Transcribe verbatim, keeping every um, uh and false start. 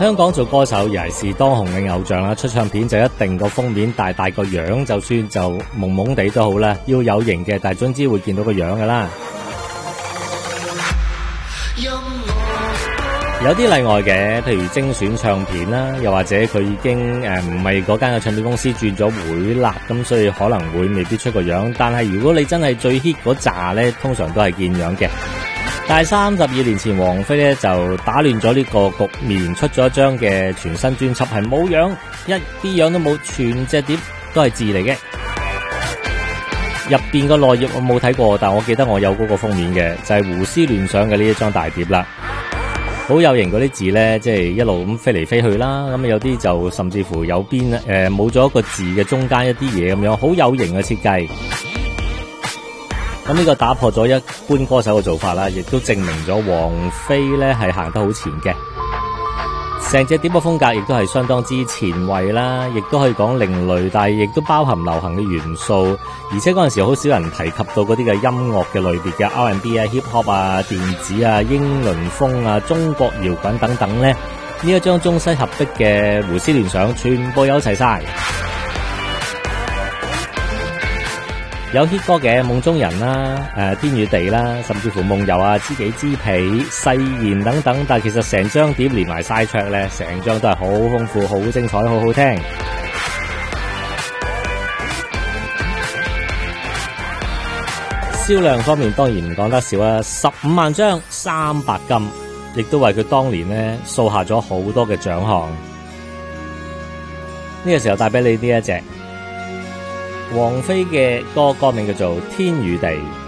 香港做歌手尤其是當紅嘅偶像啦，出唱片就一定個封面大大個樣，就算就懵懵地都好啦，要有型嘅，但係總之會見到個樣噶啦。有啲例外嘅，譬如精選唱片啦，又或者佢已經誒唔係嗰間嘅唱片公司轉咗會啦，咁所以可能會未必出個樣。但係如果你真係最 hit 嗰紮咧，通常都係見樣嘅。但係三十二年前，王菲咧就打亂咗呢個局面，出咗一張嘅全新專輯，係冇樣，一啲樣都冇，全隻碟都係字嚟嘅。入邊個內頁我冇睇過，但我記得我有嗰個封面嘅，就係、是、胡思亂想嘅呢一張大碟啦。好有型嗰啲字咧，即係一路咁飛嚟飛去啦。咁有啲就甚至乎有邊誒冇咗一個字嘅中間一啲嘢咁樣，好有型嘅設計。咁呢個打破咗一般歌手嘅做法啦，亦都證明咗王菲咧係行得好前嘅。成隻碟嘅風格亦都係相當之前衛啦，亦都可以講另類，但係亦都包含流行嘅元素。而且嗰陣時好少人提及到嗰啲嘅音樂嘅類別嘅 R and B 啊、hip hop 啊、電子啊、英倫風啊、中國搖滾等等咧，呢一張中西合璧嘅胡思亂想全部有齊晒。有 hit 歌嘅夢中人啦、誒、呃、天與地啦，甚至乎夢遊啊、知己知彼、誓言等等，但係其實成張碟連埋 side track 咧，成張都係好豐富、好精彩、好好聽。銷量方面當然唔講得少啦，十五萬張三白金，亦都為佢當年咧掃下咗好多嘅獎項。呢個時候帶俾你呢一隻王菲嘅歌，歌名叫做《天與地》。